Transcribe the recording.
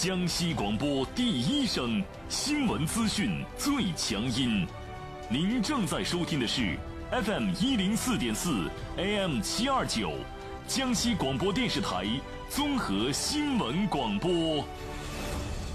江西广播第一声，新闻资讯最强音。您正在收听的是 FM104.4 AM729 江西广播电视台综合新闻广播。